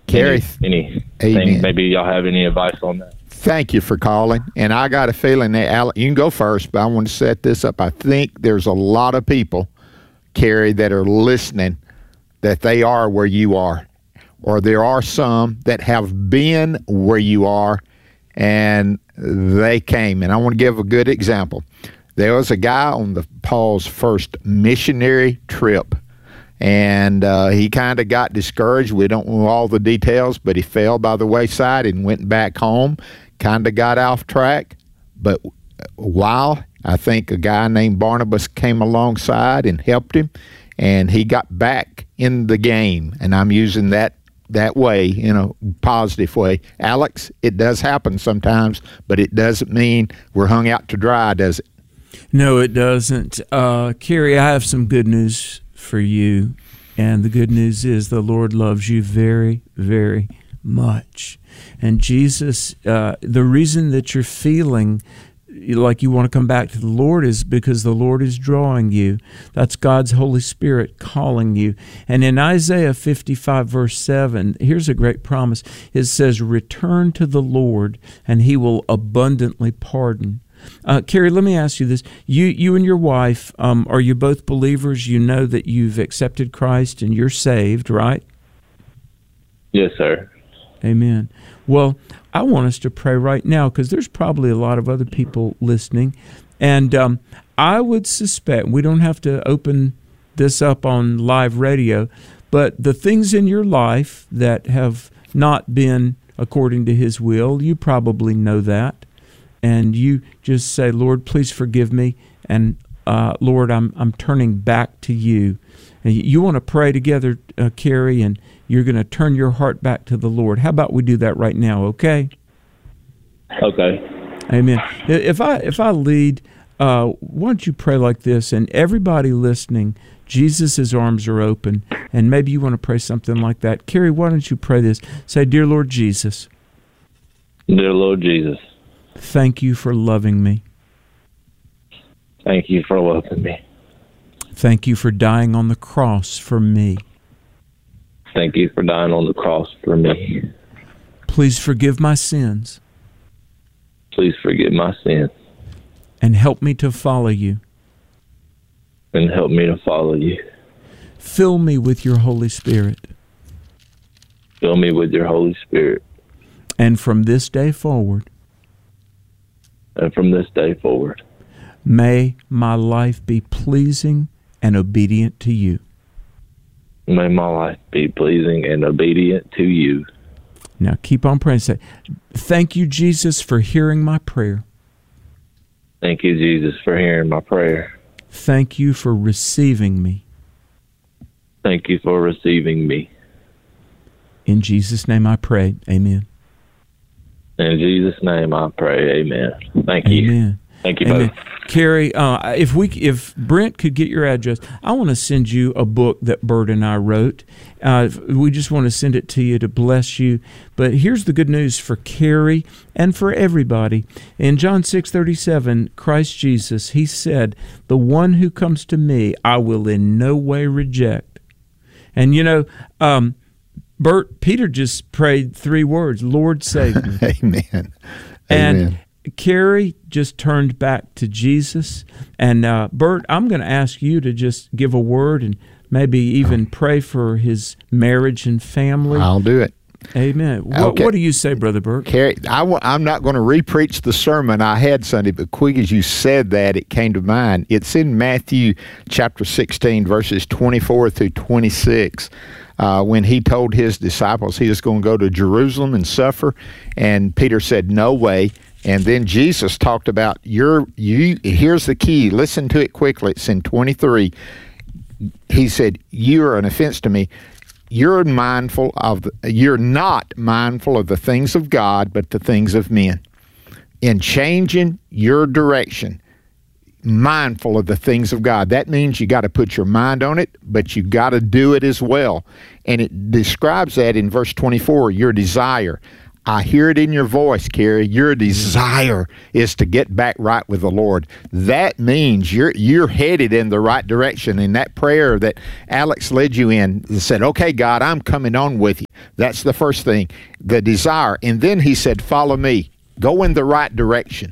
Carrie, anything, maybe y'all have any advice on that. Thank you for calling. And I got a feeling that, you can go first, but I want to set this up. I think there's a lot of people, Carrie, that are listening, that they are where you are. Or there are some that have been where you are, and they came. And I want to give a good example. There was a guy on Paul's first missionary trip, and he kind of got discouraged. We don't know all the details, but he fell by the wayside and went back home, kind of got off track. But while I think a guy named Barnabas came alongside and helped him, and he got back in the game. And I'm using that way, in a positive way. Alex, it does happen sometimes, but it doesn't mean we're hung out to dry, does it? No, it doesn't. Carrie, I have some good news for you. And the good news is the Lord loves you very, very much. And Jesus, the reason that you're feeling like you want to come back to the Lord is because the Lord is drawing you. That's God's Holy Spirit calling you. And in Isaiah 55, verse 7, here's a great promise. It says, return to the Lord, and he will abundantly pardon. Carrie, let me ask you this. You and your wife, are you both believers? You know that you've accepted Christ and you're saved, right? Yes, sir. Amen. Well, I want us to pray right now because there's probably a lot of other people listening. And I would suspect, we don't have to open this up on live radio, but the things in your life that have not been according to his will, you probably know that. And you just say, Lord, please forgive me. And Lord, I'm turning back to you. And you want to pray together, Carrie, and you're going to turn your heart back to the Lord. How about we do that right now, okay? Okay. Amen. If I lead, why don't you pray like this? And everybody listening, Jesus' arms are open, and maybe you want to pray something like that. Carrie, why don't you pray this? Say, Dear Lord Jesus. Dear Lord Jesus. Thank you for loving me. Thank you for loving me. Thank you for dying on the cross for me. Thank you for dying on the cross for me. Please forgive my sins. Please forgive my sins. And help me to follow you. And help me to follow you. Fill me with your Holy Spirit. Fill me with your Holy Spirit. And from this day forward. May my life be pleasing and obedient to you. May my life be pleasing and obedient to you. Now keep on praying. Say, thank you, Jesus, for hearing my prayer. Thank you, Jesus, for hearing my prayer. Thank you for receiving me. Thank you for receiving me. In Jesus' name I pray. Amen. In Jesus' name I pray. Amen. Thank you. Amen. Thank you, Amen. both. Carrie, if Brent could get your address, I want to send you a book that Bert and I wrote. We just want to send it to you to bless you. But here's the good news for Carrie and for everybody. In John 6:37, Christ Jesus, he said, the one who comes to me, I will in no way reject. And Bert, Peter just prayed 3 words, Lord, save me. Amen. And Amen. Carrie just turned back to Jesus. And Bert, I'm going to ask you to just give a word and maybe even pray for his marriage and family. I'll do it. Amen. Okay. What do you say, Brother Bert? Carrie, I'm not going to re-preach the sermon I had Sunday, but quick as you said that, it came to mind. It's in Matthew chapter 16, verses 24 through 26. When he told his disciples he was going to go to Jerusalem and suffer, and Peter said, no way. And then Jesus talked about, here's the key, listen to it quickly, it's in 23. He said, you are an offense to me. You're not mindful of the things of God, but the things of men. In changing your direction, mindful of the things of God. That means you got to put your mind on it, but you got to do it as well. And it describes that in verse 24, your desire. I hear it in your voice, Carrie. Your desire is to get back right with the Lord. That means you're headed in the right direction. In that prayer that Alex led you in, he said, okay, God, I'm coming on with you. That's the first thing, the desire. And then he said, follow me. Go in the right direction.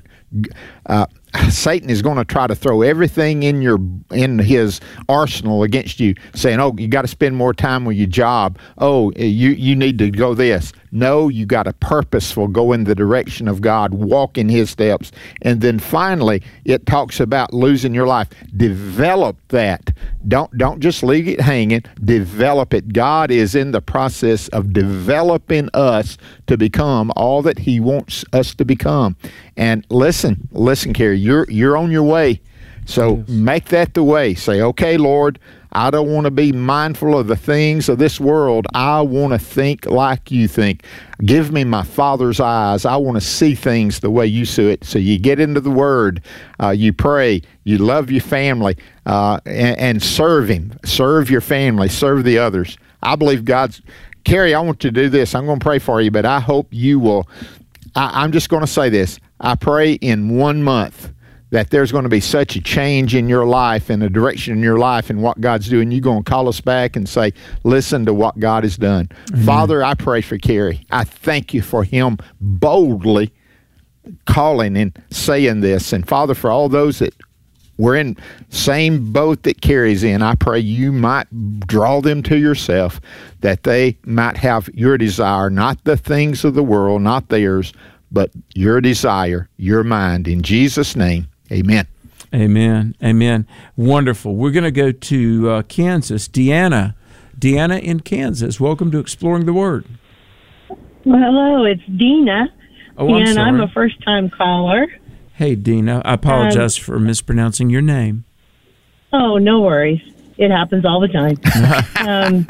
Satan is going to try to throw everything in his arsenal against you, saying, oh, you got to spend more time with your job. Oh, you need to go this. No, you got to purposeful go in the direction of God, walk in his steps. And then finally, it talks about losing your life. Develop that. Don't just leave it hanging. Develop it. God is in the process of developing us to become all that he wants us to become. And listen, Carrie, you're on your way. So make that the way. Say, okay, Lord, I don't want to be mindful of the things of this world. I want to think like you think. Give me my Father's eyes. I want to see things the way you see it. So you get into the Word, you pray, you love your family, and serve him. Serve your family, serve the others. I believe Carrie, I want you to do this. I'm going to pray for you, but I hope you will. I'm just going to say this. I pray in 1 month that there's going to be such a change in your life and a direction in your life and what God's doing. You're going to call us back and say, listen to what God has done. Mm-hmm. Father, I pray for Carrie. I thank you for him boldly calling and saying this. And Father, for all those that were in same boat that Carrie's in, I pray you might draw them to yourself, that they might have your desire, not the things of the world, not theirs, but your desire, your mind. In Jesus' name, amen. Amen. Amen. Wonderful. We're going to go to Kansas. Deanna in Kansas. Welcome to Exploring the Word. Well, hello, it's Dina. Oh, I'm sorry. I'm a first-time caller. Hey, Dina. I apologize for mispronouncing your name. Oh, no worries. It happens all the time.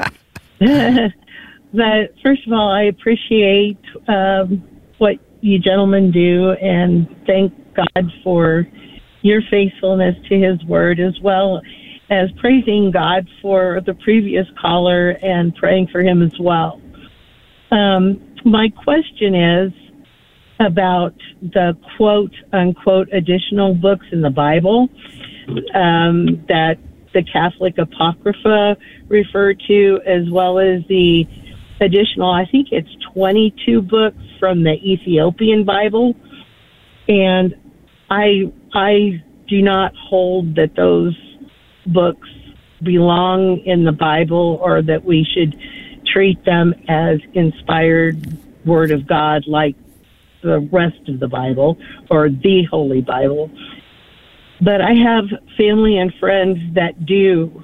But first of all, I appreciate what you gentlemen do, and thank God for your faithfulness to his word, as well as praising God for the previous caller and praying for him as well. My question is about the quote-unquote additional books in the Bible that the Catholic Apocrypha referred to, as well as the additional, I think it's 22 books from the Ethiopian Bible. And I do not hold that those books belong in the Bible, or that we should treat them as inspired Word of God like the rest of the Bible or the Holy Bible. But I have family and friends that do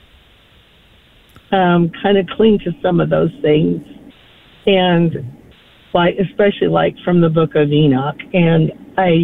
kind of cling to some of those things, and especially from the Book of Enoch. And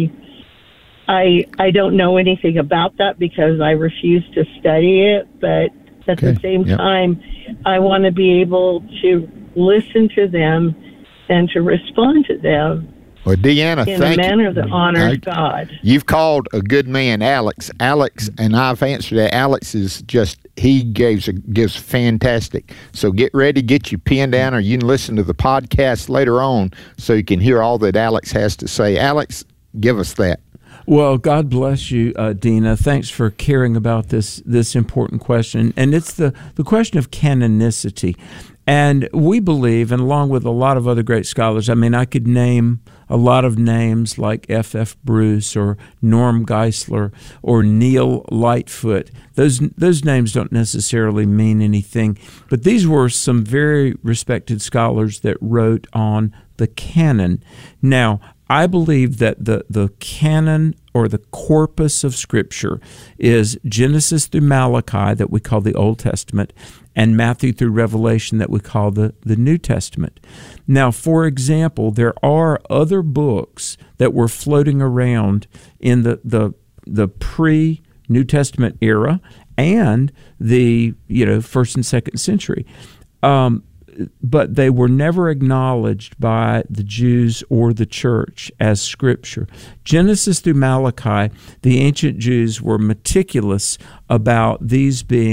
I don't know anything about that because I refuse to study it, but at the same time, I want to be able to listen to them and to respond to them. Well, Deanna, in a manner that honors God. You've called a good man, Alex. Alex, and I've answered that. Alex is he gives fantastic. So get ready, get your pen down, or you can listen to the podcast later on so you can hear all that Alex has to say. Alex, give us that. Well, God bless you, Dina. Thanks for caring about this important question. And it's the question of canonicity. And we believe, and along with a lot of other great scholars, I mean, I could name a lot of names like F.F. Bruce or Norm Geisler or Neil Lightfoot. Those names don't necessarily mean anything, but these were some very respected scholars that wrote on the canon. Now, I believe that the canon, or the corpus of Scripture, is Genesis through Malachi, that we call the Old Testament, and Matthew through Revelation, that we call the New Testament. Now, for example, there are other books that were floating around in the pre-New Testament era and the first and second century. But they were never acknowledged by the Jews or the church as Scripture. Genesis through Malachi, the ancient Jews were meticulous about these being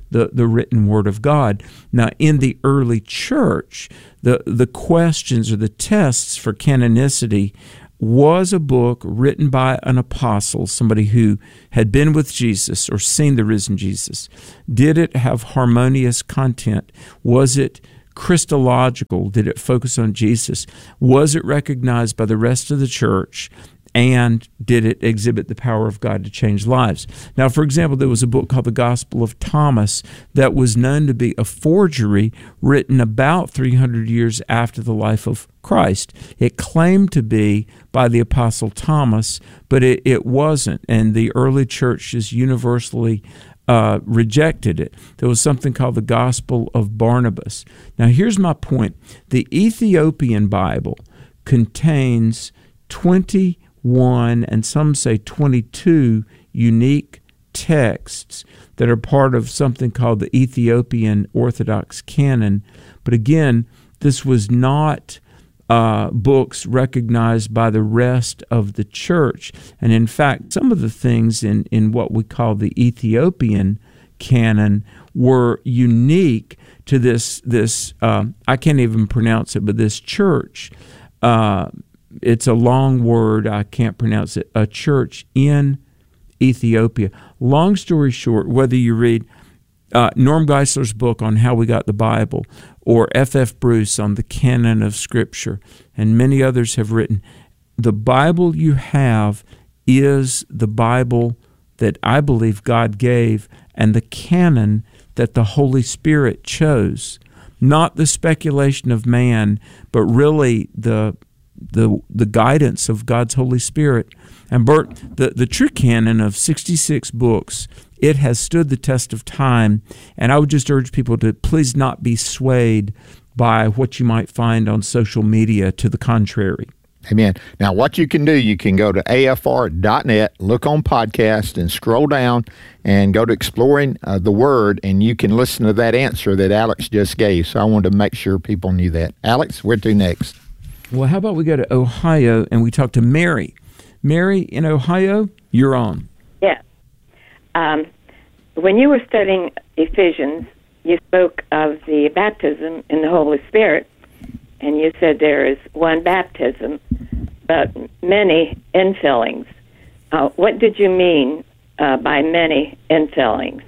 the written Word of God. Now, in the early church, the questions or the tests for canonicity was a book written by an apostle, somebody who had been with Jesus or seen the risen Jesus. Did it have harmonious content? Was it Christological? Did it focus on Jesus? Was it recognized by the rest of the church? And did it exhibit the power of God to change lives? Now, for example, there was a book called The Gospel of Thomas that was known to be a forgery written about 300 years after the life of Christ. It claimed to be by the Apostle Thomas, but it wasn't, and the early church just universally rejected it. There was something called the Gospel of Barnabas. Now, here's my point. The Ethiopian Bible contains 21 and some say 22 unique texts that are part of something called the Ethiopian Orthodox Canon. But again, this was not books recognized by the rest of the church. And in fact, some of the things in what we call the Ethiopian canon were unique to this I can't even pronounce it, but this church. It's a long word. I can't pronounce it. A church in Ethiopia. Long story short, whether you read Norm Geisler's book on how we got the Bible or F.F. Bruce on the canon of Scripture, and many others have written, the Bible you have is the Bible that I believe God gave and the canon that the Holy Spirit chose. Not the speculation of man, but really the guidance of God's Holy Spirit. And Bert, the true canon of 66 books, it has stood the test of time, and I would just urge people to please not be swayed by what you might find on social media to the contrary. Amen. Now, what you can do, you can go to afr.net, look on podcast, and scroll down and go to Exploring the Word, and you can listen to that answer that Alex just gave. So I wanted to make sure people knew that. Alex, where to next? Well, how about we go to Ohio and we talk to Mary. Mary in Ohio, you're on. Yeah. When you were studying Ephesians, you spoke of the baptism in the Holy Spirit, and you said there is one baptism, but many infillings. What did you mean by many infillings?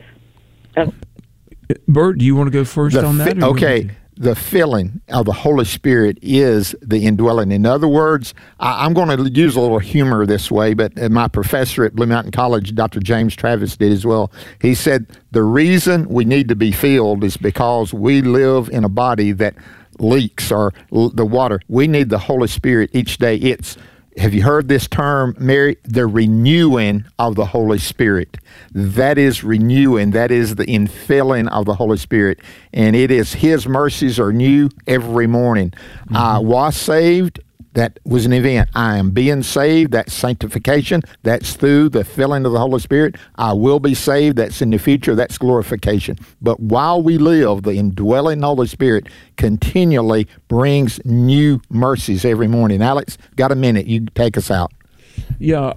Bert, do you want to go first on that? Okay. The filling of the Holy Spirit is the indwelling. In other words, I'm going to use a little humor this way, but my professor at Blue Mountain College, Dr. James Travis, did as well. He said the reason we need to be filled is because we live in a body that leaks or the water. We need the Holy Spirit each day. Have you heard this term, Mary? The renewing of the Holy Spirit. That is renewing. That is the infilling of the Holy Spirit. And it is His mercies are new every morning. Mm-hmm. I was saved. That was an event. I am being saved. That's sanctification. That's through the filling of the Holy Spirit. I will be saved. That's in the future. That's glorification. But while we live, the indwelling Holy Spirit continually brings new mercies every morning. Alex, got a minute. You take us out. Yeah.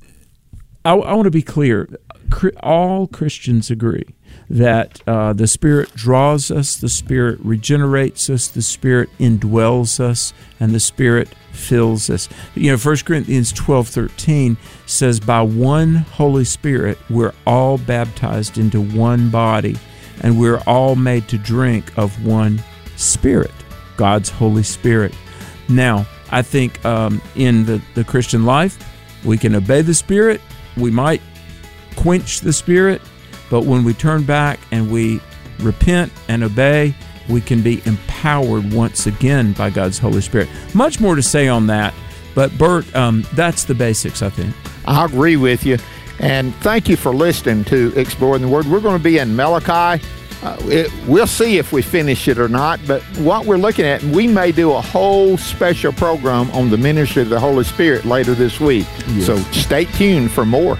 I want to be clear. All Christians agree that the Spirit draws us, the Spirit regenerates us, the Spirit indwells us, and the Spirit fills us. 1 Corinthians 12:13 says, by one Holy Spirit, we're all baptized into one body, and we're all made to drink of one Spirit, God's Holy Spirit. Now, I think in the Christian life, we can obey the Spirit. We might quench the Spirit, but when we turn back and we repent and obey, we can be empowered once again by God's Holy Spirit. Much more to say on that, but Bert, that's the basics, I think. I agree with you, and thank you for listening to Exploring the Word. We're going to be in Malachi. We'll see if we finish it or not, but what we're looking at, we may do a whole special program on the ministry of the Holy Spirit later this week. Yes. So stay tuned for more.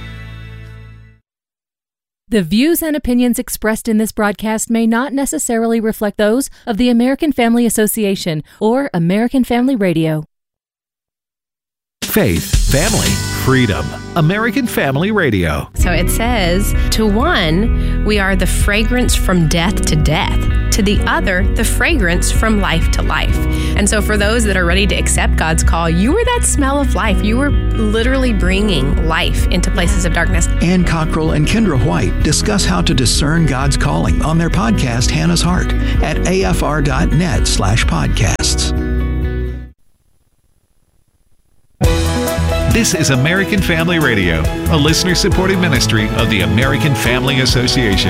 The views and opinions expressed in this broadcast may not necessarily reflect those of the American Family Association or American Family Radio. Faith, family, Freedom, American Family Radio. So it says, to one, we are the fragrance from death to death. To the other, the fragrance from life to life. And so for those that are ready to accept God's call, you were that smell of life. You were literally bringing life into places of darkness. Ann Cockrell and Kendra White discuss how to discern God's calling on their podcast, Hannah's Heart, at afr.net/podcasts. This is American Family Radio, a listener-supported ministry of the American Family Association.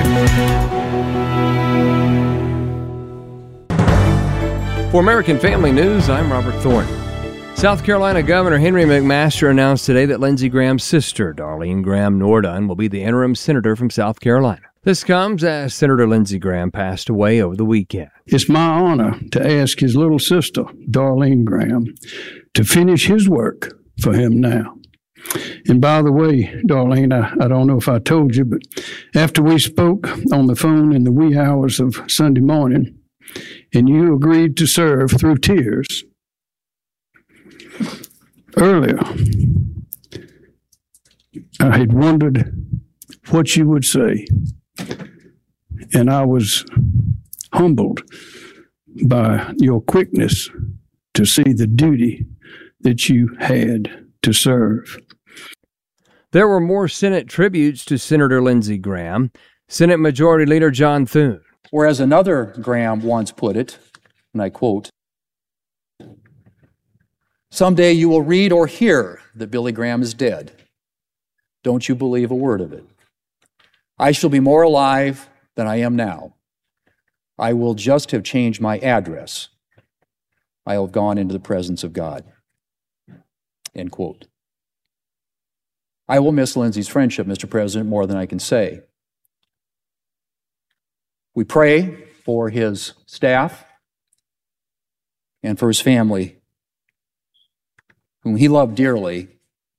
For American Family News, I'm Robert Thornton. South Carolina Governor Henry McMaster announced today that Lindsey Graham's sister, Darlene Graham Nordine, will be the interim senator from South Carolina. This comes as Senator Lindsey Graham passed away over the weekend. It's my honor to ask his little sister, Darlene Graham, to finish his work for him now. And by the way, Darlene, I don't know if I told you, but after we spoke on the phone in the wee hours of Sunday morning, and you agreed to serve through tears, earlier, I had wondered what you would say, and I was humbled by your quickness to see the duty that you had to serve. There were more Senate tributes to Senator Lindsey Graham. Senate Majority Leader John Thune. Whereas another Graham once put it, and I quote, "Someday you will read or hear that Billy Graham is dead. Don't you believe a word of it. I shall be more alive than I am now. I will just have changed my address. I will have gone into the presence of God." End quote. I will miss Lindsey's friendship, Mr. President, more than I can say. We pray for his staff and for his family, whom he loved dearly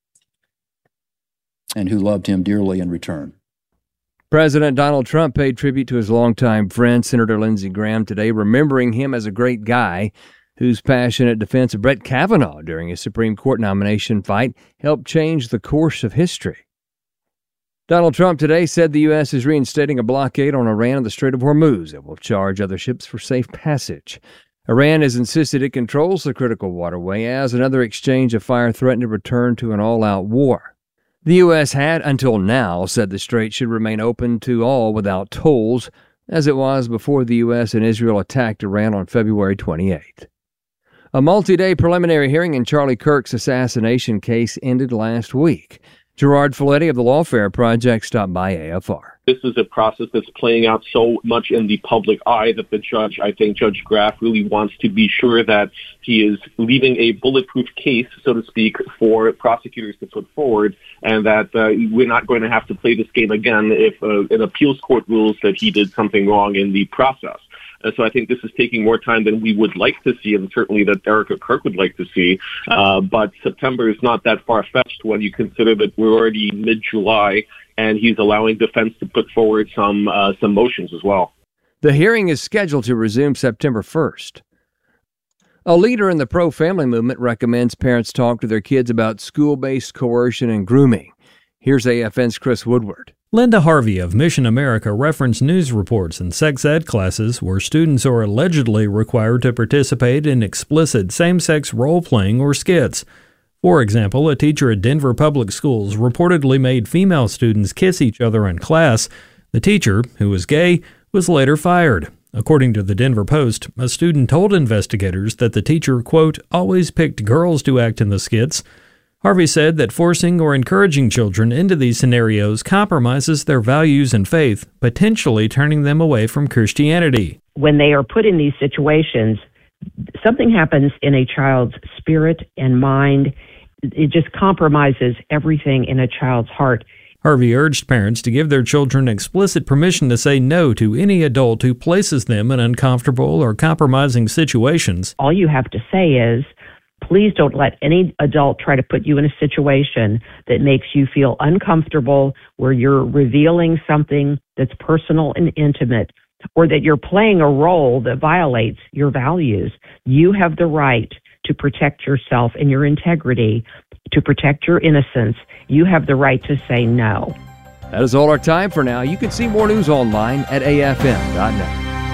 and who loved him dearly in return. President Donald Trump paid tribute to his longtime friend, Senator Lindsey Graham, today, remembering him as a great guy whose passionate defense of Brett Kavanaugh during his Supreme Court nomination fight helped change the course of history. Donald Trump today said the U.S. is reinstating a blockade on Iran in the Strait of Hormuz that will charge other ships for safe passage. Iran has insisted it controls the critical waterway as another exchange of fire threatened to return to an all-out war. The U.S. had, until now, said the strait should remain open to all without tolls, as it was before the U.S. and Israel attacked Iran on February 28th. A multi-day preliminary hearing in Charlie Kirk's assassination case ended last week. Gerard Folletti of the Lawfare Project stopped by AFR. This is a process that's playing out so much in the public eye that the judge, I think Judge Graff, really wants to be sure that he is leaving a bulletproof case, so to speak, for prosecutors to put forward, and that we're not going to have to play this game again if an appeals court rules that he did something wrong in the process. So I think this is taking more time than we would like to see, and certainly that Erica Kirk would like to see. But September is not that far-fetched when you consider that we're already mid-July, and he's allowing defense to put forward some motions as well. The hearing is scheduled to resume September 1st. A leader in the pro-family movement recommends parents talk to their kids about school-based coercion and grooming. Here's AFN's Chris Woodward. Linda Harvey of Mission America referenced news reports in sex ed classes where students are allegedly required to participate in explicit same-sex role-playing or skits. For example, a teacher at Denver Public Schools reportedly made female students kiss each other in class. The teacher, who was gay, was later fired. According to the Denver Post, a student told investigators that the teacher, quote, always picked girls to act in the skits. Harvey said that forcing or encouraging children into these scenarios compromises their values and faith, potentially turning them away from Christianity. When they are put in these situations, something happens in a child's spirit and mind. It just compromises everything in a child's heart. Harvey urged parents to give their children explicit permission to say no to any adult who places them in uncomfortable or compromising situations. All you have to say is, please don't let any adult try to put you in a situation that makes you feel uncomfortable, where you're revealing something that's personal and intimate, or that you're playing a role that violates your values. You have the right to protect yourself and your integrity, to protect your innocence, you have the right to say no. That is all our time for now. You can see more news online at afm.net.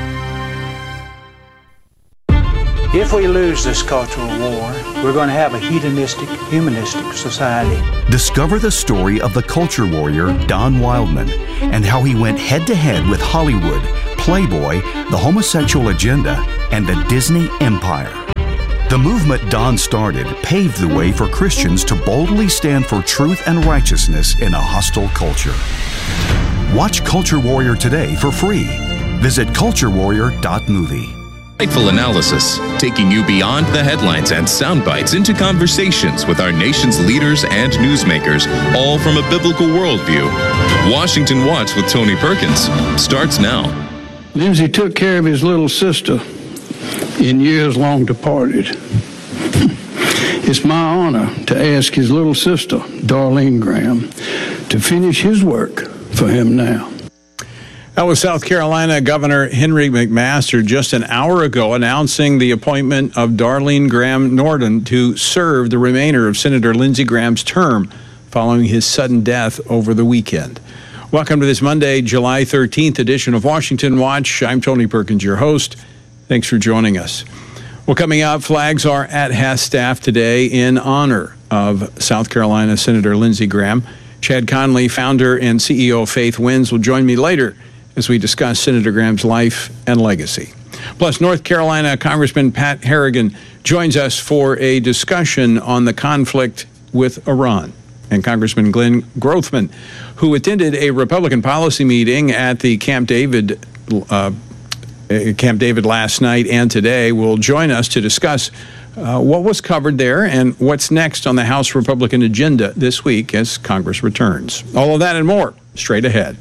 If we lose this cultural war, we're going to have a hedonistic, humanistic society. Discover the story of the culture warrior Don Wildman and how he went head-to-head with Hollywood, Playboy, the homosexual agenda, and the Disney empire. The movement Don started paved the way for Christians to boldly stand for truth and righteousness in a hostile culture. Watch Culture Warrior today for free. Visit culturewarrior.movie. Insightful analysis, taking you beyond the headlines and sound bites into conversations with our nation's leaders and newsmakers, all from a biblical worldview. Washington Watch with Tony Perkins starts now. Lindsay took care of his little sister in years long departed. It's my honor to ask his little sister, Darlene Graham, to finish his work for him now. That was South Carolina Governor Henry McMaster just an hour ago announcing the appointment of Darlene Graham Norden to serve the remainder of Senator Lindsey Graham's term following his sudden death over the weekend. Welcome to this Monday, July 13th edition of Washington Watch. I'm Tony Perkins, your host. Thanks for joining us. Well, coming up, flags are at half-staff today in honor of South Carolina Senator Lindsey Graham. Chad Conley, founder and CEO of Faith Winds, will join me later as we discuss Senator Graham's life and legacy. Plus, North Carolina Congressman Pat Harrigan joins us for a discussion on the conflict with Iran. And Congressman Glenn Grothman, who attended a Republican policy meeting at the Camp David last night and today, will join us to discuss what was covered there and what's next on the House Republican agenda this week as Congress returns. All of that and more straight ahead.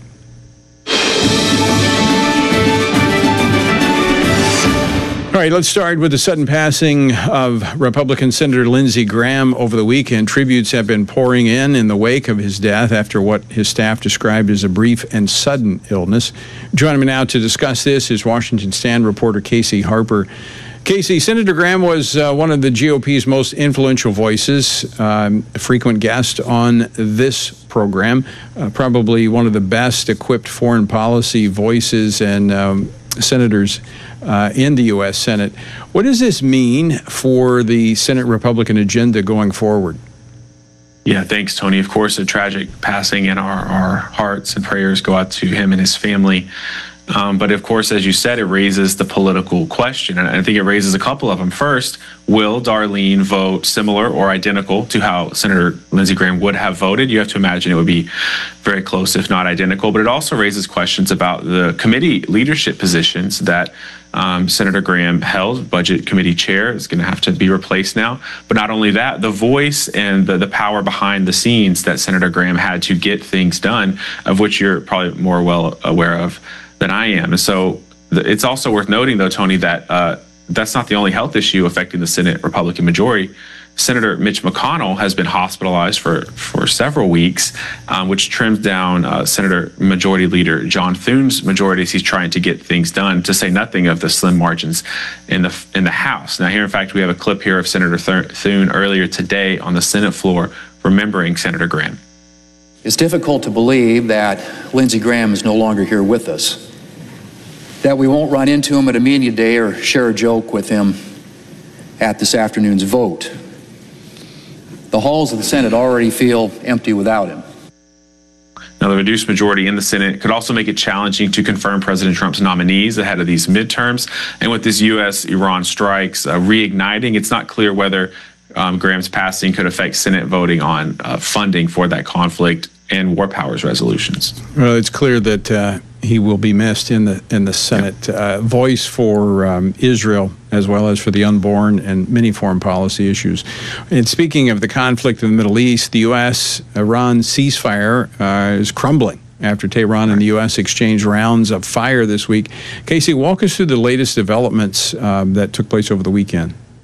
All right, let's start with the sudden passing of Republican Senator Lindsey Graham over the weekend. Tributes have been pouring in the wake of his death after what his staff described as a brief and sudden illness. Joining me now to discuss this is Washington Stand reporter Casey Harper. Casey, Senator Graham was one of the GOP's most influential voices, a frequent guest on this program, probably one of the best equipped foreign policy voices and senators in the U.S. Senate. What does this mean for the Senate Republican agenda going forward? Yeah, thanks, Tony. Of course, a tragic passing, and our hearts and prayers go out to him and his family. But of course, as you said, it raises the political question, and I think it raises a couple of them. First, will Darlene vote similar or identical to how Senator Lindsey Graham would have voted? You have to imagine it would be very close, if not identical. But it also raises questions about the committee leadership positions that Senator Graham held. Budget Committee Chair is going to have to be replaced now. But not only that, the voice and the power behind the scenes that Senator Graham had to get things done, of which you're probably more well aware of than I am. And so it's also worth noting, though, Tony, that that's not the only health issue affecting the Senate Republican majority. Senator Mitch McConnell has been hospitalized for several weeks, which trims down Senator Majority Leader John Thune's majority as he's trying to get things done, to say nothing of the slim margins in the House. Now, here, in fact, we have a clip here of Senator Thune earlier today on the Senate floor remembering Senator Graham. It's difficult to believe that Lindsey Graham is no longer here with us, that we won't run into him at a media day or share a joke with him at this afternoon's vote. The halls of the Senate already feel empty without him. Now, the reduced majority in the Senate could also make it challenging to confirm President Trump's nominees ahead of these midterms. And with this U.S.-Iran strikes reigniting, it's not clear whether Graham's passing could affect Senate voting on funding for that conflict and war powers resolutions. Well, it's clear that he will be missed in the Senate. Voice for Israel as well as for the unborn and many foreign policy issues. And speaking of the conflict in the Middle East, the U.S.-Iran ceasefire is crumbling after Tehran and the U.S. exchanged rounds of fire this week. Casey, walk us through the latest developments that took place over the weekend.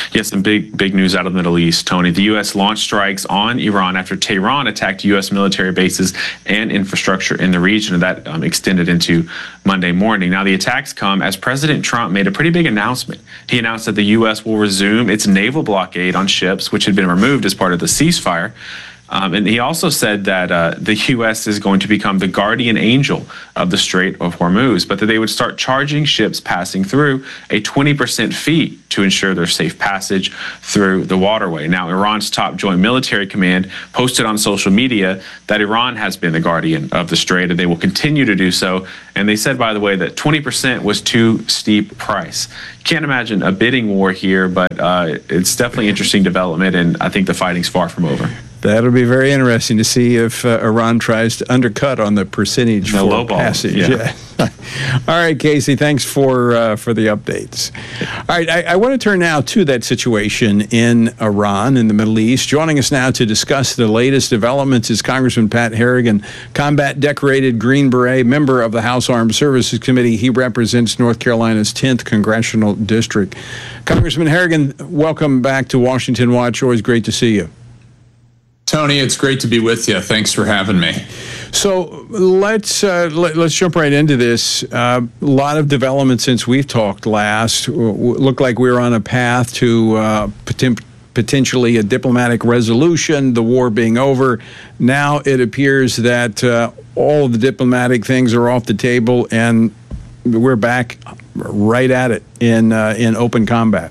Yes, some big news out of the Middle East, Tony. The U.S. launched strikes on Iran after Tehran attacked U.S. military bases and infrastructure in the region, and that extended into Monday morning. Now, the attacks come as President Trump made a pretty big announcement. He announced that the U.S. will resume its naval blockade on ships, which had been removed as part of the ceasefire. And he also said that the U.S. is going to become the guardian angel of the Strait of Hormuz, but that they would start charging ships passing through a 20% fee to ensure their safe passage through the waterway. Now, Iran's top joint military command posted on social media that Iran has been the guardian of the Strait, and they will continue to do so. And they said, by the way, that 20% was too steep price. You can't imagine a bidding war here, but it's definitely interesting development, and I think the fighting's far from over. That'll be very interesting to see if Iran tries to undercut on the percentage for low ball. passage. Yeah. All right, Casey, thanks for the updates. All right, I want to turn now to that situation in Iran, in the Middle East. Joining us now to discuss the latest developments is Congressman Pat Harrigan, combat decorated Green Beret, member of the House Armed Services Committee. He represents North Carolina's 10th Congressional District. Congressman Harrigan, welcome back to Washington Watch. Always great to see you. Tony, it's great to be with you. Thanks for having me. So let's jump right into this. A lot of development since we've talked last. Looked like we were on a path to potentially a diplomatic resolution, the war being over. Now it appears that all of the diplomatic things are off the table, and we're back right at it in open combat.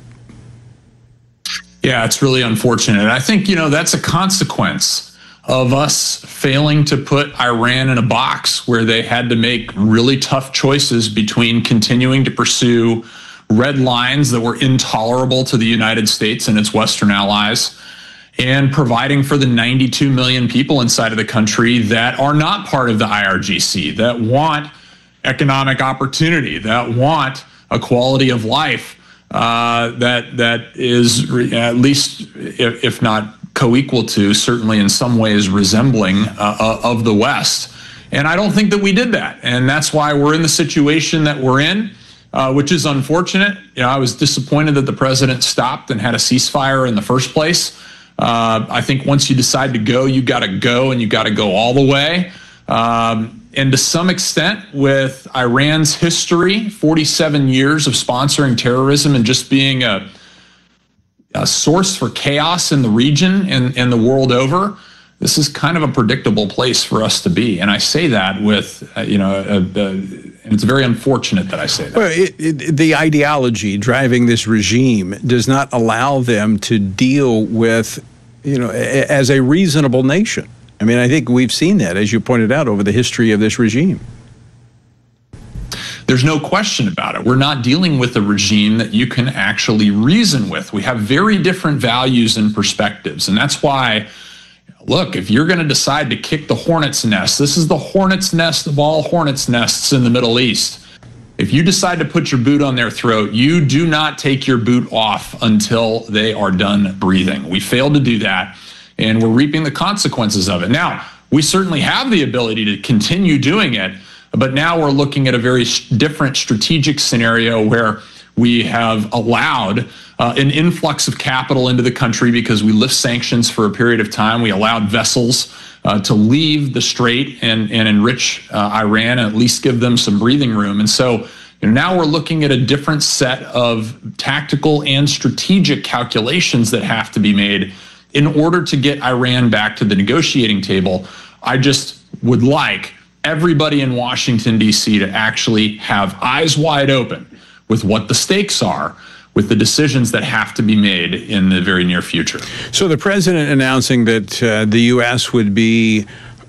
Yeah, it's really unfortunate. I think, that's a consequence of us failing to put Iran in a box where they had to make really tough choices between continuing to pursue red lines that were intolerable to the United States and its Western allies, and providing for the 92 million people inside of the country that are not part of the IRGC, that want economic opportunity, that want a quality of life that is at least, if not co-equal to, certainly in some ways resembling of the West. And I don't think that we did that. And that's why we're in the situation that we're in, which is unfortunate. I was disappointed that the president stopped and had a ceasefire in the first place. I think once you decide to go, you got to go, and you got to go all the way. And to some extent, with Iran's history, 47 years of sponsoring terrorism and just being a source for chaos in the region and the world over, this is kind of a predictable place for us to be. And I say that with, and it's very unfortunate that I say that. Well, the ideology driving this regime does not allow them to deal with, as a reasonable nation. I mean, I think we've seen that, as you pointed out, over the history of this regime. There's no question about it. We're not dealing with a regime that you can actually reason with. We have very different values and perspectives. And that's why, look, if you're going to decide to kick the hornet's nest, this is the hornet's nest of all hornet's nests in the Middle East. If you decide to put your boot on their throat, you do not take your boot off until they are done breathing. We failed to do that, and we're reaping the consequences of it. Now, we certainly have the ability to continue doing it, but now we're looking at a very different strategic scenario where we have allowed an influx of capital into the country because we lift sanctions for a period of time. We allowed vessels to leave the Strait and enrich Iran, and at least give them some breathing room. And so now we're looking at a different set of tactical and strategic calculations that have to be made in order to get Iran back to the negotiating table. I just would like everybody in Washington, D.C. to actually have eyes wide open with what the stakes are, with the decisions that have to be made in the very near future. So the president announcing that the U.S. would be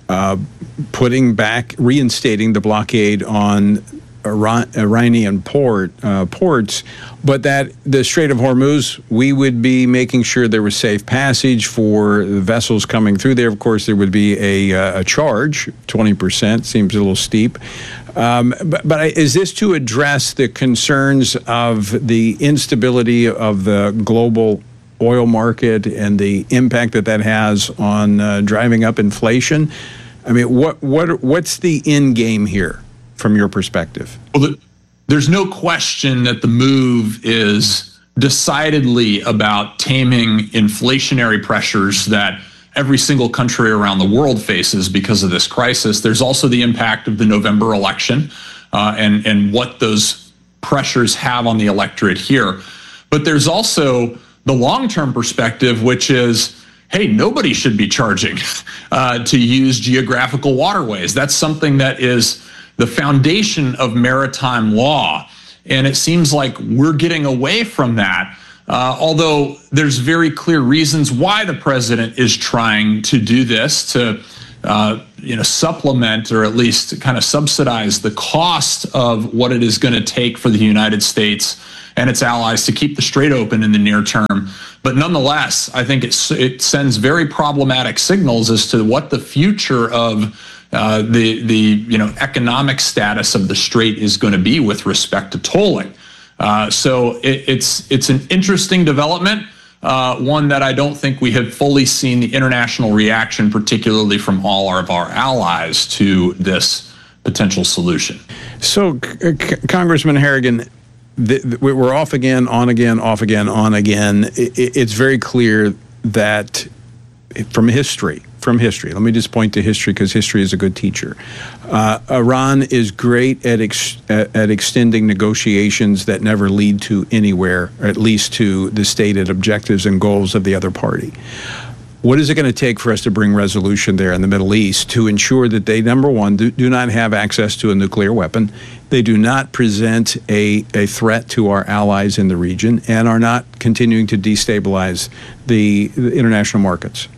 reinstating the blockade on Iranian ports, but that the Strait of Hormuz, we would be making sure there was safe passage for the vessels coming through there. Of course, there would be a charge, 20%, seems a little steep. But is this to address the concerns of the instability of the global oil market and the impact that has on driving up inflation? I mean, what's the end game here from your perspective? Well, there's no question that the move is decidedly about taming inflationary pressures that every single country around the world faces because of this crisis. There's also the impact of the November election and what those pressures have on the electorate here. But there's also the long-term perspective, which is, hey, nobody should be charging to use geographical waterways. That's something that is the foundation of maritime law. And it seems like we're getting away from that, although there's very clear reasons why the president is trying to do this to supplement or at least kind of subsidize the cost of what it is going to take for the United States and its allies to keep the strait open in the near term. But nonetheless, I think it sends very problematic signals as to what the future of the economic status of the strait is going to be with respect to tolling. So it's an interesting development, one that I don't think we have fully seen the international reaction, particularly from all of our allies, to this potential solution. So, Congressman Harrigan, we're off again, on again, off again, on again. It's very clear that from history, let me just point to history because history is a good teacher. Iran is great at extending negotiations that never lead to anywhere, or at least to the stated objectives and goals of the other party. What is it going to take for us to bring resolution there in the Middle East to ensure that they, number one, do not have access to a nuclear weapon, they do not present a threat to our allies in the region, and are not continuing to destabilize the international markets?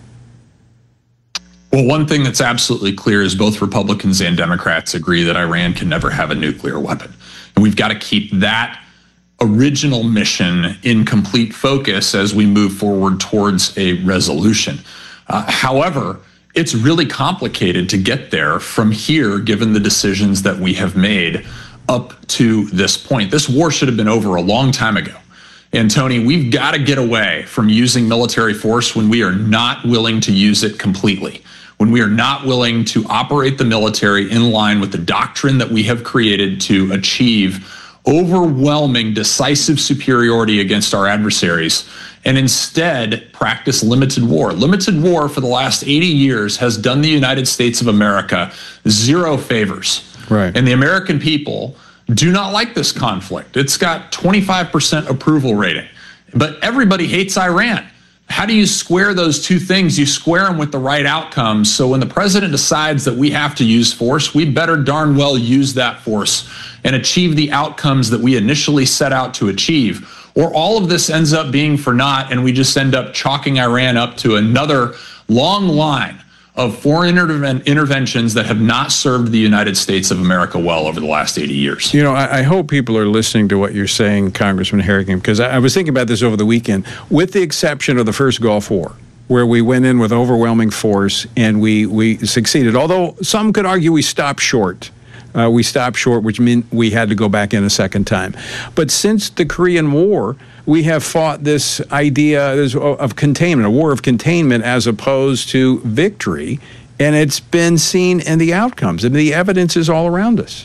Well, one thing that's absolutely clear is both Republicans and Democrats agree that Iran can never have a nuclear weapon. And we've got to keep that original mission in complete focus as we move forward towards a resolution. However, it's really complicated to get there from here, given the decisions that we have made up to this point. This war should have been over a long time ago. And Tony, we've got to get away from using military force when we are not willing to use it completely, when we are not willing to operate the military in line with the doctrine that we have created to achieve overwhelming, decisive superiority against our adversaries, and instead practice limited war. Limited war for the last 80 years has done the United States of America zero favors. Right. And the American people do not like this conflict. It's got 25% approval rating, but everybody hates Iran. How do you square those two things? You square them with the right outcomes. So when the president decides that we have to use force, we better darn well use that force and achieve the outcomes that we initially set out to achieve. Or all of this ends up being for naught, and we just end up chalking Iran up to another long line of foreign interventions that have not served the United States of America well over the last 80 years. You know, I hope people are listening to what you're saying, Congressman Harrigan, because I was thinking about this over the weekend, with the exception of the first Gulf War, where we went in with overwhelming force and we succeeded. Although some could argue we stopped short. Which meant we had to go back in a second time. But since the Korean War, we have fought this idea of containment, a war of containment as opposed to victory, and it's been seen in the outcomes. And the evidence is all around us.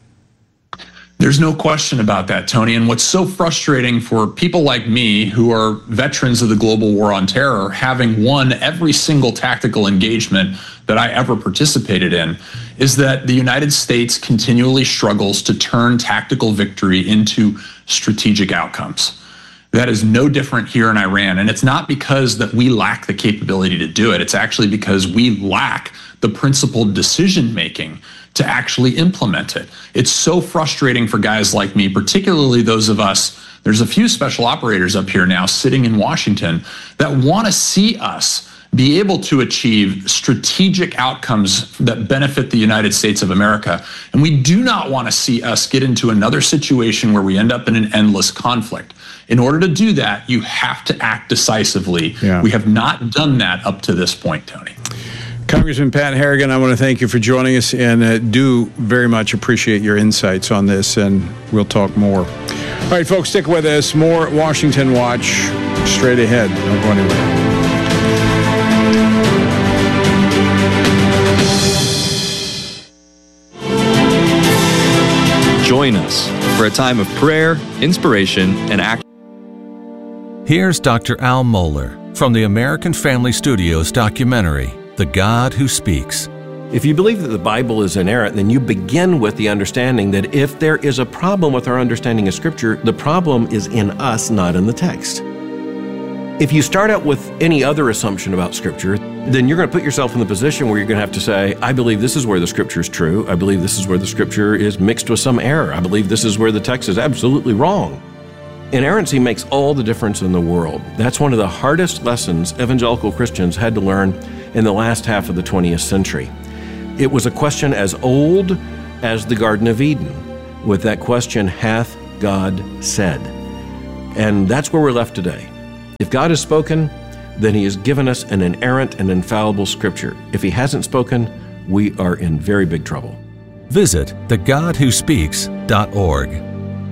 There's no question about that, Tony. And what's so frustrating for people like me, who are veterans of the global war on terror, having won every single tactical engagement that I ever participated in, is that the United States continually struggles to turn tactical victory into strategic outcomes. That is no different here in Iran. And it's not because that we lack the capability to do it. It's actually because we lack the principled decision-making to actually implement it. It's so frustrating for guys like me, particularly those of us, there's a few special operators up here now sitting in Washington that want to see us be able to achieve strategic outcomes that benefit the United States of America. And we do not want to see us get into another situation where we end up in an endless conflict. In order to do that, you have to act decisively. Yeah. We have not done that up to this point, Tony. Congressman Pat Harrigan, I want to thank you for joining us, and do very much appreciate your insights on this, and we'll talk more. All right, folks, stick with us. More Washington Watch straight ahead. Don't go anywhere. Join us for a time of prayer, inspiration, and action. Here's Dr. Al Mohler from the American Family Studios documentary, The God Who Speaks. If you believe that the Bible is inerrant, then you begin with the understanding that if there is a problem with our understanding of Scripture, the problem is in us, not in the text. If you start out with any other assumption about Scripture, then you're going to put yourself in the position where you're going to have to say, I believe this is where the Scripture is true. I believe this is where the Scripture is mixed with some error. I believe this is where the text is absolutely wrong. Inerrancy makes all the difference in the world. That's one of the hardest lessons evangelical Christians had to learn in the last half of the 20th century. It was a question as old as the Garden of Eden, with that question, hath God said? And that's where we're left today. If God has spoken, then He has given us an inerrant and infallible Scripture. If He hasn't spoken, we are in very big trouble. Visit thegodwhospeaks.org.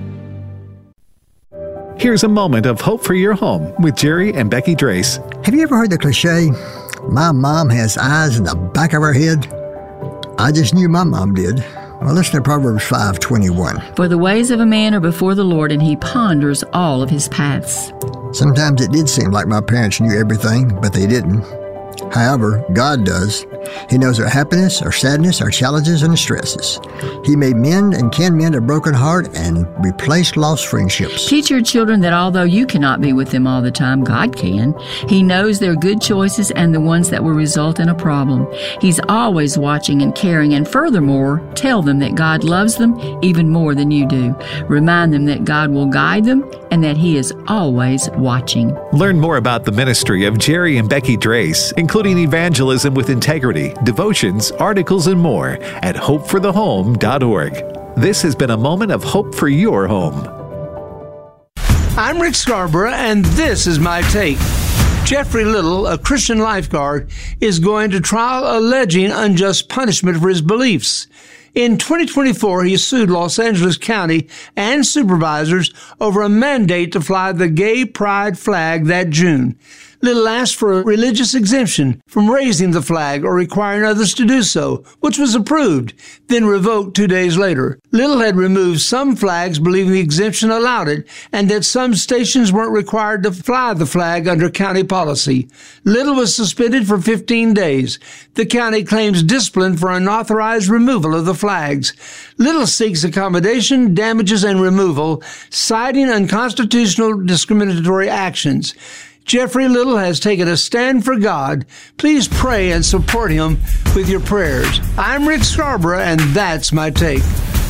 Here's a moment of hope for your home with Jerry and Becky Drace. Have you ever heard the cliche, my mom has eyes in the back of her head? I just knew my mom did. Well, listen to Proverbs 5:21. For the ways of a man are before the Lord, and He ponders all of his paths. Sometimes it did seem like my parents knew everything, but they didn't. However, God does. He knows our happiness, our sadness, our challenges, and our stresses. He may mend and can mend a broken heart and replace lost friendships. Teach your children that although you cannot be with them all the time, God can. He knows their good choices and the ones that will result in a problem. He's always watching and caring, and furthermore, tell them that God loves them even more than you do. Remind them that God will guide them and that He is always watching. Learn more about the ministry of Jerry and Becky Drace, including evangelism with integrity, devotions, articles, and more at hopeforthehome.org. This has been a moment of hope for your home. I'm Rick Scarborough, and this is my take. Jeffrey Little, a Christian lifeguard, is going to trial alleging unjust punishment for his beliefs. In 2024, he sued Los Angeles County and supervisors over a mandate to fly the gay pride flag that June. Little asked for a religious exemption from raising the flag or requiring others to do so, which was approved, then revoked 2 days later. Little had removed some flags believing the exemption allowed it, and that some stations weren't required to fly the flag under county policy. Little was suspended for 15 days. The county claims discipline for unauthorized removal of the flags. Little seeks accommodation, damages, and removal, citing unconstitutional discriminatory actions. Jeffrey Little has taken a stand for God. Please pray and support him with your prayers. I'm Rick Scarborough, and that's my take.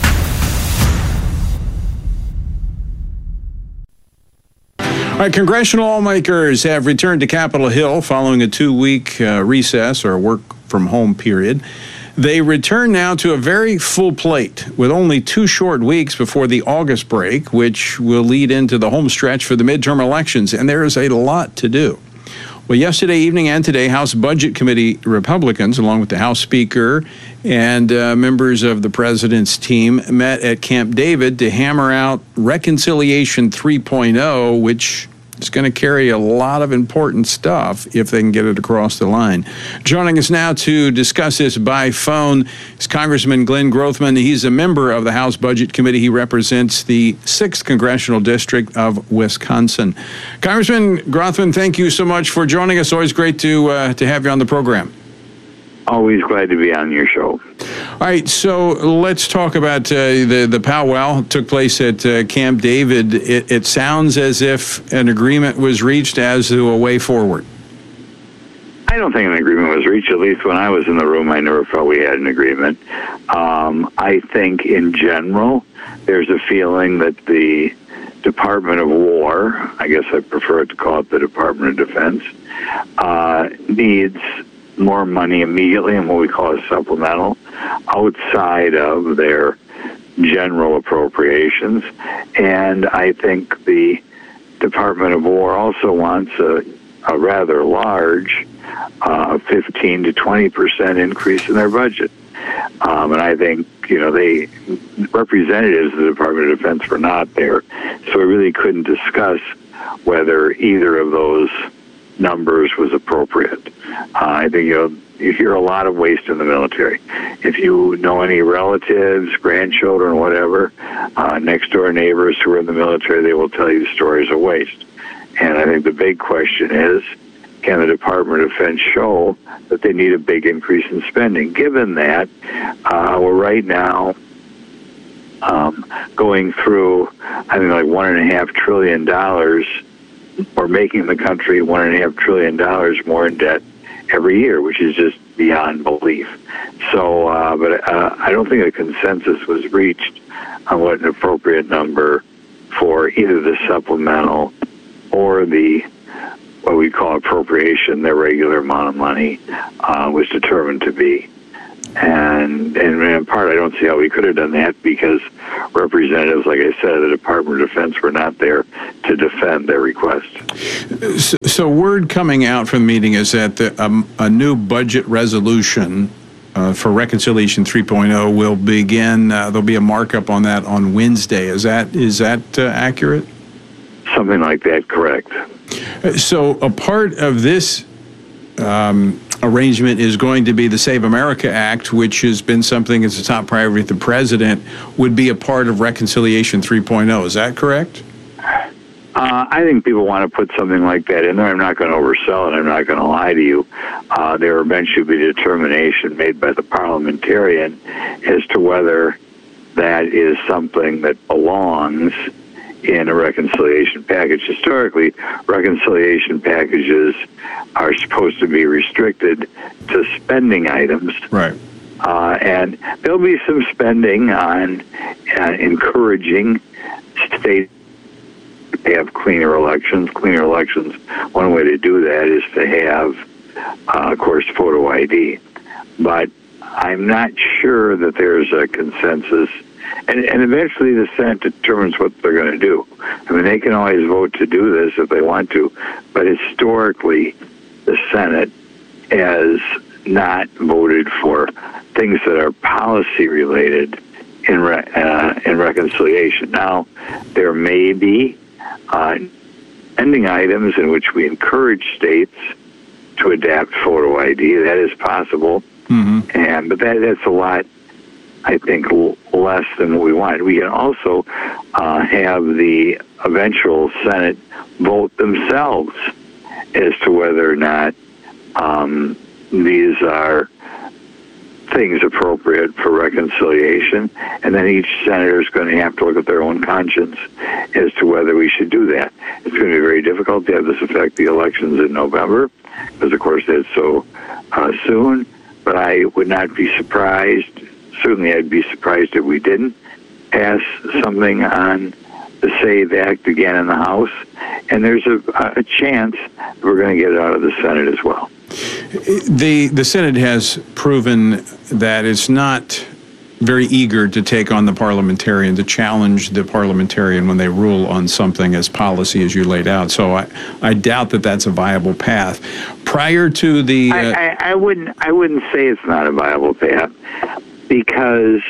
All right, congressional lawmakers have returned to Capitol Hill following a 2-week recess or work-from-home period. They return now to a very full plate with only 2 short weeks before the August break, which will lead into the home stretch for the midterm elections, and there is a lot to do. Well, yesterday evening and today, House Budget Committee Republicans, along with the House Speaker and members of the President's team, met at Camp David to hammer out Reconciliation 3.0, which is going to carry a lot of important stuff if they can get it across the line. Joining us now to discuss this by phone is Congressman Glenn Grothman. He's a member of the House Budget Committee. He represents the 6th Congressional District of Wisconsin. Congressman Grothman, thank you so much for joining us. Always great to have you on the program. Always glad to be on your show. All right, so let's talk about the powwow took place at Camp David. It sounds as if an agreement was reached as to a way forward. I don't think an agreement was reached. At least when I was in the room, I never felt we had an agreement. I think in general, there's a feeling that the Department of War, I guess I prefer to call it the Department of Defense, needs more money immediately in what we call a supplemental outside of their general appropriations. And I think the Department of War also wants a rather large 15 to 20% increase in their budget. And I think, they representatives of the Department of Defense were not there. So we really couldn't discuss whether either of those numbers was appropriate. I think you hear a lot of waste in the military. If you know any relatives, grandchildren, whatever, next door neighbors who are in the military, they will tell you stories of waste. And I think the big question is, can the Department of Defense show that they need a big increase in spending? Given that we're right now going through, I think, like $1.5 trillion, or making the country $1.5 trillion more in debt every year, which is just beyond belief. So, but I don't think a consensus was reached on what an appropriate number for either the supplemental or the what we call appropriation, their regular amount of money, was determined to be. And in part, I don't see how we could have done that, because representatives, like I said, of the Department of Defense were not there to defend their request. So word coming out from the meeting is that a new budget resolution for Reconciliation 3.0 will begin. There'll be a markup on that on Wednesday. Is that accurate? Something like that, correct. So a part of this arrangement is going to be the Save America Act, which has been something as a top priority of the president, would be a part of Reconciliation 3.0. Is that correct? I think people want to put something like that in there. I'm not going to oversell it. I'm not going to lie to you. There will eventually be a determination made by the parliamentarian as to whether that is something that belongs in a reconciliation package. Historically, reconciliation packages are supposed to be restricted to spending items. Right. And there'll be some spending on encouraging states to have cleaner elections. Cleaner elections, one way to do that is to have, of course, photo ID. But I'm not sure that there's a consensus. And eventually the Senate determines what they're going to do. I mean, they can always vote to do this if they want to, but historically the Senate has not voted for things that are policy related in reconciliation. Now, there may be ending items in which we encourage states to adapt photo ID. That is possible, but that's a lot, I think, less than what we want. We can also have the eventual Senate vote themselves as to whether or not these are things appropriate for reconciliation, and then each senator is going to have to look at their own conscience as to whether we should do that. It's going to be very difficult to have this affect the elections in November, because of course that's so soon, but I would not be surprised. Certainly I'd be surprised if we didn't pass something on the SAVE Act again in the House, and there's a chance we're going to get it out of the Senate as well. The Senate has proven that it's not very eager to take on the parliamentarian, to challenge the parliamentarian when they rule on something as policy as you laid out. So I doubt that that's a viable path. Prior to the... I wouldn't say it's not a viable path, because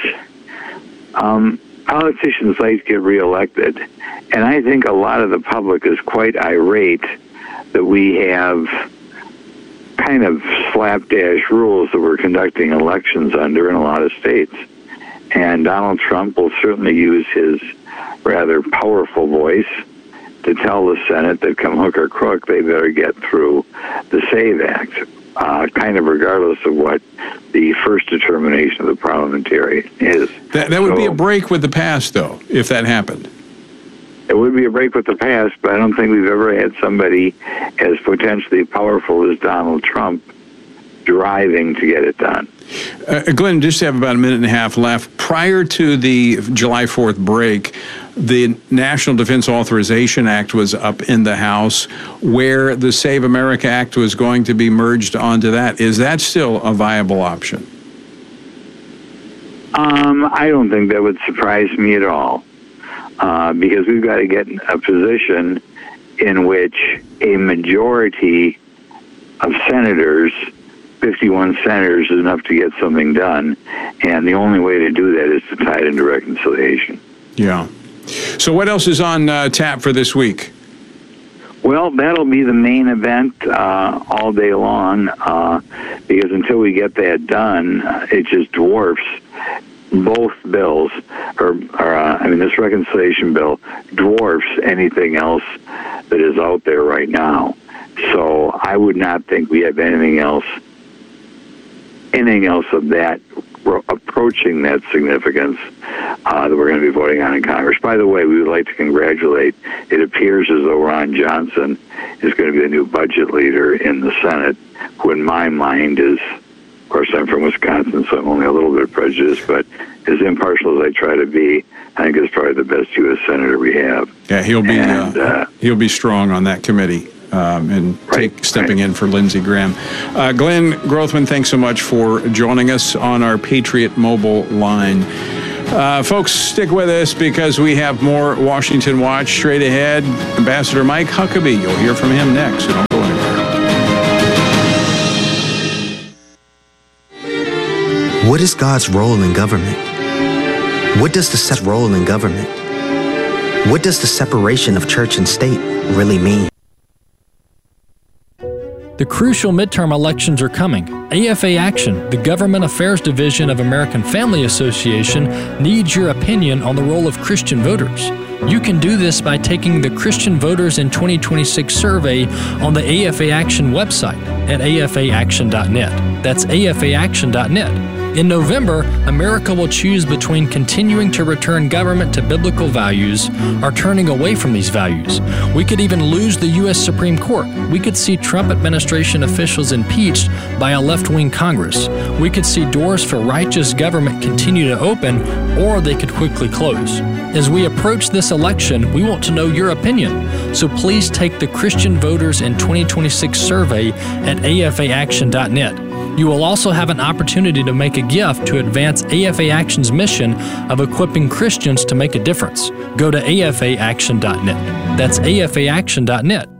politicians like to get reelected, and I think a lot of the public is quite irate that we have kind of slapdash rules that we're conducting elections under in a lot of states. And Donald Trump will certainly use his rather powerful voice to tell the Senate that come hook or crook, they better get through the SAVE Act, kind of regardless of what the first determination of the parliamentarian is. That would be a break with the past, though, if that happened. It would be a break with the past, but I don't think we've ever had somebody as potentially powerful as Donald Trump driving to get it done. Glenn, just have about a minute and a half left. Prior to the July 4th break, the National Defense Authorization Act was up in the House, where the Save America Act was going to be merged onto that. Is that still a viable option? I don't think that would surprise me at all, because we've got to get in a position in which a majority of senators, 51 senators, is enough to get something done, and the only way to do that is to tie it into reconciliation. Yeah. So what else is on tap for this week? Well, that'll be the main event all day long, because until we get that done, it just dwarfs both bills, this reconciliation bill dwarfs anything else that is out there right now. So I would not think we have anything else of that approaching that significance that we're going to be voting on in Congress. By the way, we would like to congratulate, it appears as though Ron Johnson is going to be the new budget leader in the Senate, who in my mind is, of course I'm from Wisconsin, so I'm only a little bit prejudiced, but as impartial as I try to be, I think is probably the best U.S. Senator we have. Yeah, he'll be strong on that committee. Stepping in for Lindsey Graham. Glenn Grothman, thanks so much for joining us on our Patriot Mobile line. Folks, stick with us because we have more Washington Watch straight ahead. Ambassador Mike Huckabee, you'll hear from him next, so don't go anywhere. What is God's role in government? What does the role in government? What does the separation of church and state really mean? The crucial midterm elections are coming. AFA Action, the Government Affairs Division of American Family Association, needs your opinion on the role of Christian voters. You can do this by taking the Christian Voters in 2026 survey on the AFA Action website at afaaction.net. That's afaaction.net. In November, America will choose between continuing to return government to biblical values or turning away from these values. We could even lose the U.S. Supreme Court. We could see Trump administration officials impeached by a left-wing Congress. We could see doors for righteous government continue to open, or they could quickly close. As we approach this election, we want to know your opinion. So please take the Christian Voters in 2026 survey at afaaction.net. You will also have an opportunity to make a gift to advance AFA Action's mission of equipping Christians to make a difference. Go to afaaction.net. That's afaaction.net.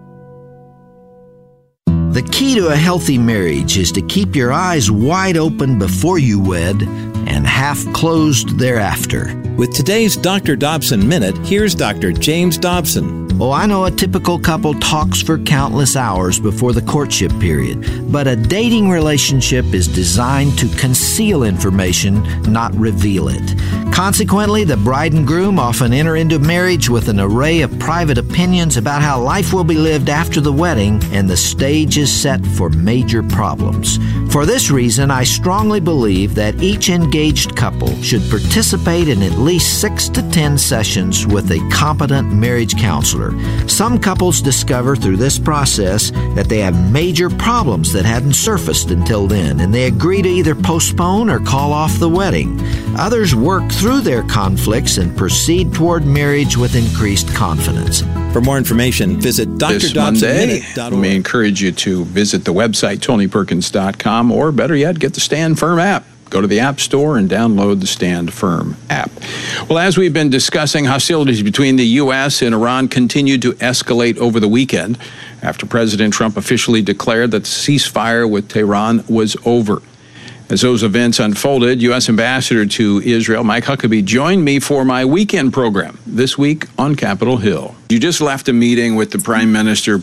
The key to a healthy marriage is to keep your eyes wide open before you wed and half closed thereafter. With today's Dr. Dobson Minute, here's Dr. James Dobson. Oh, I know a typical couple talks for countless hours before the courtship period, but a dating relationship is designed to conceal information, not reveal it. Consequently, the bride and groom often enter into marriage with an array of private opinions about how life will be lived after the wedding, and the stage is set for major problems. For this reason, I strongly believe that each engaged couple should participate in at least 6 to 10 sessions with a competent marriage counselor. Some couples discover through this process that they have major problems that hadn't surfaced until then, and they agree to either postpone or call off the wedding. Others work through their conflicts and proceed toward marriage with increased confidence. For more information, visit drdobsonminute.org. We encourage you to visit the website, TonyPerkins.com, or better yet, get the Stand Firm app. Go to the App Store and download the Stand Firm app. Well, as we've been discussing, hostilities between the U.S. and Iran continued to escalate over the weekend after President Trump officially declared that the ceasefire with Tehran was over. As those events unfolded, U.S. Ambassador to Israel, Mike Huckabee, joined me for my weekend program this week on Capitol Hill. You just left a meeting with the Prime Minister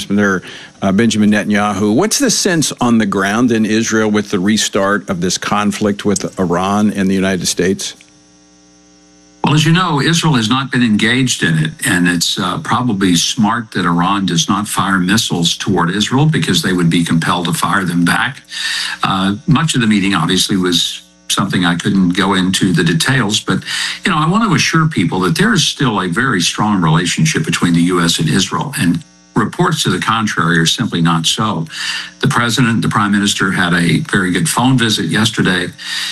Benjamin Netanyahu. What's the sense on the ground in Israel with the restart of this conflict with Iran and the United States? Well, as you know, Israel has not been engaged in it, and it's probably smart that Iran does not fire missiles toward Israel because they would be compelled to fire them back. Much of the meeting, obviously, was something I couldn't go into the details, but, I want to assure people that there is still a very strong relationship between the U.S. and Israel, and reports to the contrary are simply not so. The president and the prime minister had a very good phone visit yesterday.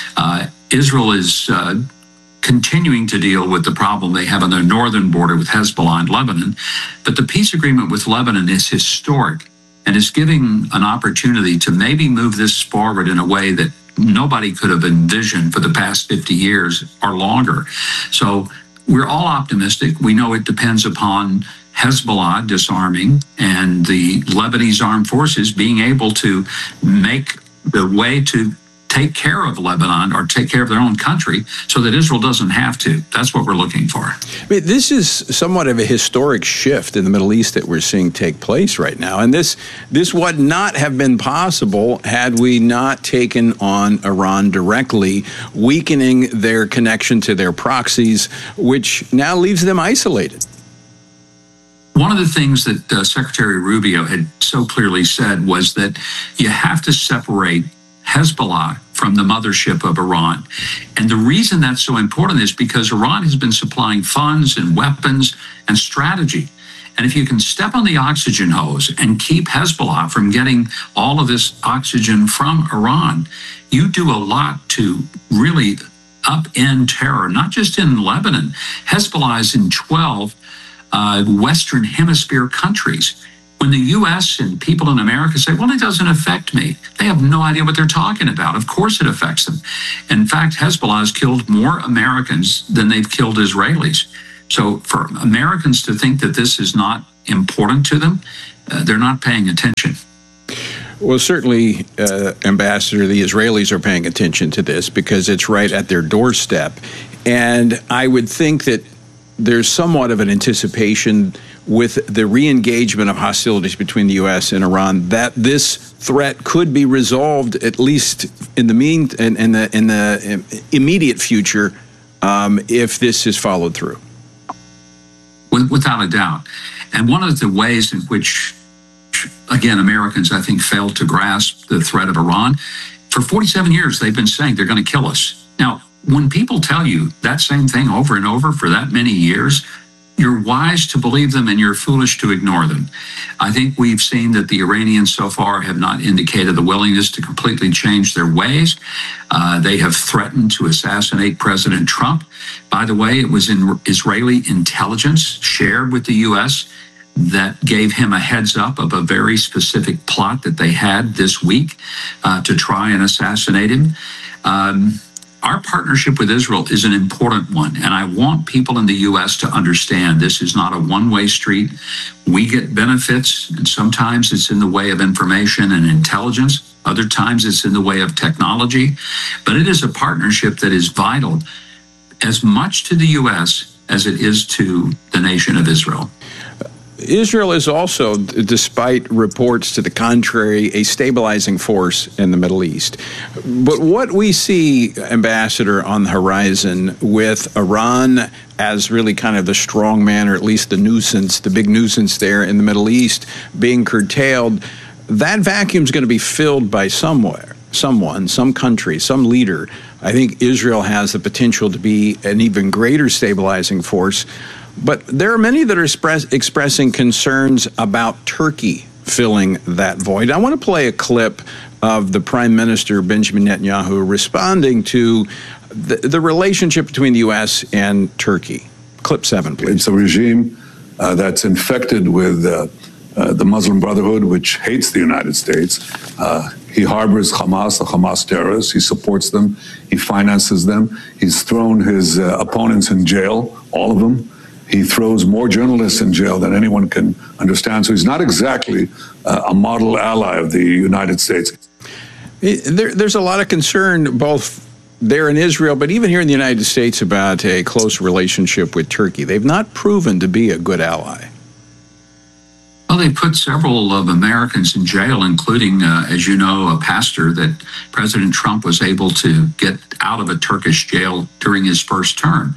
Israel is continuing to deal with the problem they have on their northern border with Hezbollah and Lebanon. But the peace agreement with Lebanon is historic and is giving an opportunity to maybe move this forward in a way that nobody could have envisioned for the past 50 years or longer. So we're all optimistic. We know it depends upon Hezbollah disarming and the Lebanese armed forces being able to make the way to take care of Lebanon or take care of their own country so that Israel doesn't have to. That's what we're looking for. I mean, this is somewhat of a historic shift in the Middle East that we're seeing take place right now. And this would not have been possible had we not taken on Iran directly, weakening their connection to their proxies, which now leaves them isolated. One of the things that Secretary Rubio had so clearly said was that you have to separate Hezbollah from the mothership of Iran. And the reason that's so important is because Iran has been supplying funds and weapons and strategy. And if you can step on the oxygen hose and keep Hezbollah from getting all of this oxygen from Iran, you do a lot to really upend terror, not just in Lebanon. Hezbollah is in 12 Western Hemisphere countries. When the U.S. and people in America say, well, it doesn't affect me, they have no idea what they're talking about. Of course it affects them. In fact, Hezbollah has killed more Americans than they've killed Israelis. So for Americans to think that this is not important to them, they're not paying attention. Well, certainly, Ambassador, the Israelis are paying attention to this because it's right at their doorstep. And I would think that there's somewhat of an anticipation with the re-engagement of hostilities between the U.S. and Iran that this threat could be resolved, at least in the immediate future, if this is followed through. Without a doubt. And one of the ways in which, again, Americans, I think, failed to grasp the threat of Iran, for 47 years, they've been saying they're going to kill us. Now, when people tell you that same thing over and over for that many years, you're wise to believe them and you're foolish to ignore them. I think we've seen that the Iranians so far have not indicated the willingness to completely change their ways. They have threatened to assassinate President Trump. By the way, it was in Israeli intelligence shared with the U.S. that gave him a heads up of a very specific plot that they had this week to try and assassinate him. Our partnership with Israel is an important one, and I want people in the U.S. to understand this is not a one-way street. We get benefits, and sometimes it's in the way of information and intelligence. Other times it's in the way of technology. But it is a partnership that is vital as much to the U.S. as it is to the nation of Israel. Israel is also, despite reports to the contrary, a stabilizing force in the Middle East. But what we see, Ambassador, on the horizon with Iran as really kind of the strong man, or at least the nuisance, the big nuisance there in the Middle East being curtailed, that vacuum is going to be filled by someone, some country, some leader. I think Israel has the potential to be an even greater stabilizing force. But there are many that are expressing concerns about Turkey filling that void. I want to play a clip of the Prime Minister, Benjamin Netanyahu, responding to the relationship between the U.S. and Turkey. Clip 7, please. It's a regime that's infected with the Muslim Brotherhood, which hates the United States. He harbors Hamas, the Hamas terrorists. He supports them. He finances them. He's thrown his opponents in jail, all of them. He throws more journalists in jail than anyone can understand. So he's not exactly a model ally of the United States. There's a lot of concern both there in Israel, but even here in the United States about a close relationship with Turkey. They've not proven to be a good ally. Well, they put several of Americans in jail, including, as you know, a pastor that President Trump was able to get out of a Turkish jail during his first term.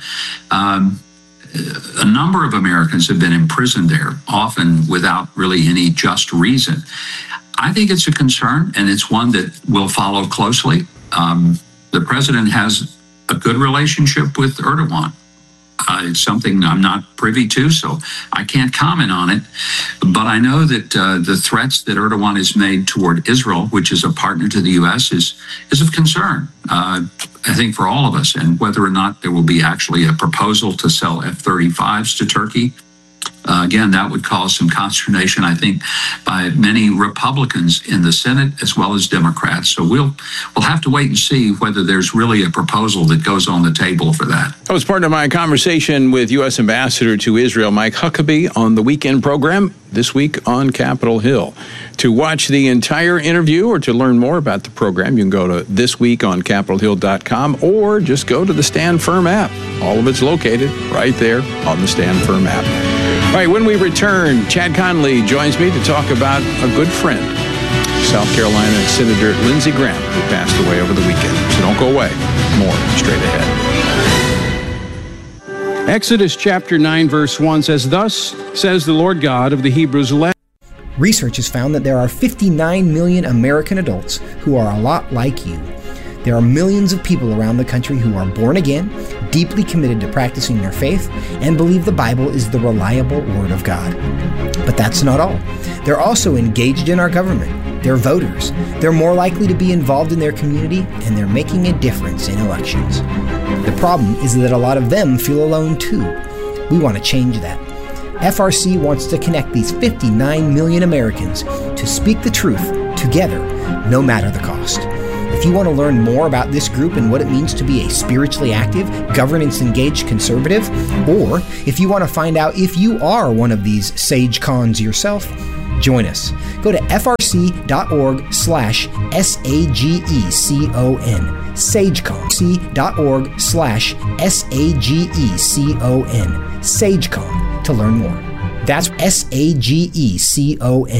A number of Americans have been imprisoned there, often without really any just reason. I think it's a concern, and it's one that we'll follow closely. The president has a good relationship with Erdogan. It's something I'm not privy to, so I can't comment on it. But I know that the threats that Erdogan has made toward Israel, which is a partner to the U.S., is of concern, I think, for all of us. And whether or not there will be actually a proposal to sell F-35s to Turkey, again, that would cause some consternation, I think, by many Republicans in the Senate as well as Democrats. So we'll have to wait and see whether there's really a proposal that goes on the table for that. That was part of my conversation with U.S. Ambassador to Israel, Mike Huckabee, on the weekend program this week on Capitol Hill. To watch the entire interview or to learn more about the program, you can go to thisweekoncapitolhill.com or just go to the Stand Firm app. All of it's located right there on the Stand Firm app. All right, when we return, Chad Conley joins me to talk about a good friend, South Carolina Senator Lindsey Graham, who passed away over the weekend. So don't go away. More straight ahead. Exodus chapter 9, verse 1 says, "Thus says the Lord God of the Hebrews, Research has found that there are 59 million American adults who are a lot like you. There are millions of people around the country who are born again, deeply committed to practicing their faith, and believe the Bible is the reliable Word of God. But that's not all. They're also engaged in our government. They're voters. They're more likely to be involved in their community, and they're making a difference in elections. The problem is that a lot of them feel alone too. We want to change that. FRC wants to connect these 59 million Americans to speak the truth together, no matter the cost. If you want to learn more about this group and what it means to be a spiritually active, governance-engaged conservative, or if you want to find out if you are one of these sage cons yourself, join us. Go to frc.org/SAGECON. SageCon.org/SAGECON. SageCon to learn more. That's SAGECON.